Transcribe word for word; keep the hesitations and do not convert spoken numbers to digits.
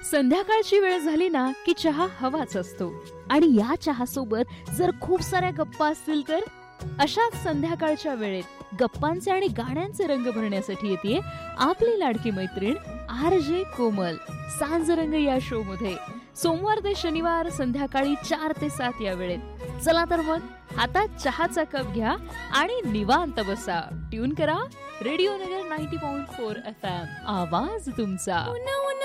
संध्याकाळची वेळ झाली ना की चहा हवाच असतो आणि या चहा सोबत जर खूप साऱ्या गप्पा असतील तर अशाच संध्याकाळच्या वेळेत गप्पांचे आणि गाण्यांचे रंग भरण्यासाठी येते आपली लाडकी मैत्रीण आर जे कोमल. सांजरंग या शो मध्ये सोमवार ते शनिवार संध्याकाळी चार ते सात या वेळेत. चला तर मग हातात चहाचा कप घ्या आणि निवांत बसा. ट्यून करा रेडिओ नगर नव्वद पॉइंट चार एफ एम. आवाज तुमचा.